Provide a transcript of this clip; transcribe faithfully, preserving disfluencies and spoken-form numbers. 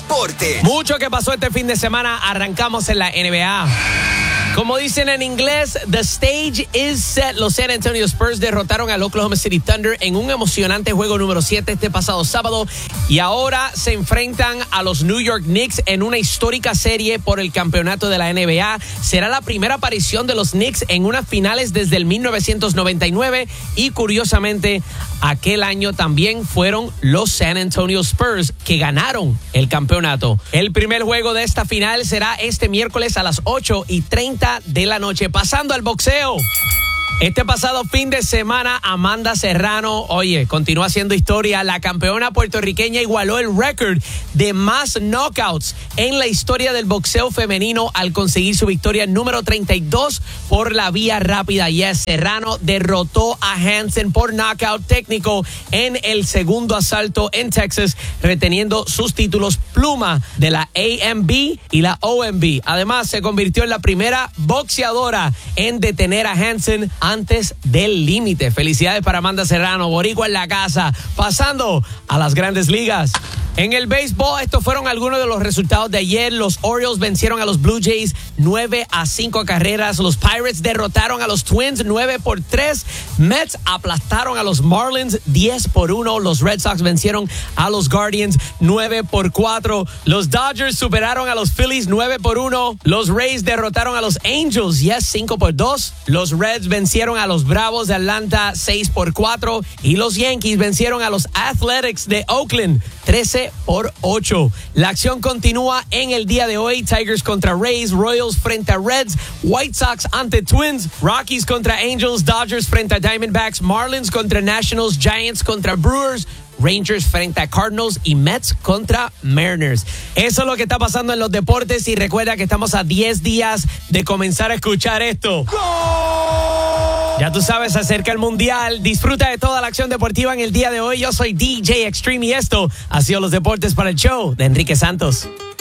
deportes. Mucho que pasó este fin de semana. Arrancamos en la N B A. Como dicen en inglés, the stage is set. Los San Antonio Spurs derrotaron al Oklahoma City Thunder en un emocionante juego número siete este pasado sábado. Y ahora se enfrentan a los New York Knicks en una histórica serie por el campeonato de la N B A. Será la primera aparición de los Knicks en unas finales desde el mil novecientos noventa y nueve. Y curiosamente, aquel año también fueron los San Antonio Spurs que ganaron el campeonato. El primer juego de esta final será este miércoles a las ocho y treinta de la noche. Pasando al boxeo. Este pasado fin de semana, Amanda Serrano, oye, continúa haciendo historia. La campeona puertorriqueña igualó el récord de más knockouts en la historia del boxeo femenino al conseguir su victoria número treinta y dos por la vía rápida. Yes, Serrano derrotó a Hansen por knockout técnico en el segundo asalto en Texas, reteniendo sus títulos pluma de la A M B y la O M B. Además, se convirtió en la primera boxeadora en detener a Hansen antes del límite. Felicidades para Amanda Serrano, boricua en la casa. Pasando a las grandes ligas. En el béisbol, estos fueron algunos de los resultados de ayer. Los Orioles vencieron a los Blue Jays nueve a cinco carreras. Los Pirates derrotaron a los Twins nueve por tres. Mets aplastaron a los Marlins diez por uno. Los Red Sox vencieron a los Guardians nueve por cuatro. Los Dodgers superaron a los Phillies nueve por uno. Los Rays derrotaron a los Angels, yes, cinco por dos. Los Reds vencieron a los Bravos de Atlanta seis por cuatro. Y los Yankees vencieron a los Athletics de Oakland trece por ocho. La acción continúa en el día de hoy. Tigers contra Rays, Royals frente a Reds, White Sox ante Twins, Rockies contra Angels, Dodgers frente a Diamondbacks, Marlins contra Nationals, Giants contra Brewers, Rangers frente a Cardinals y Mets contra Mariners. Eso es lo que está pasando en los deportes y recuerda que estamos a diez días de comenzar a escuchar esto. ¡Gol! Ya tú sabes, se acerca el Mundial. Disfruta de toda la acción deportiva en el día de hoy. Yo soy D J Extreme y esto ha sido los deportes para el show de Enrique Santos.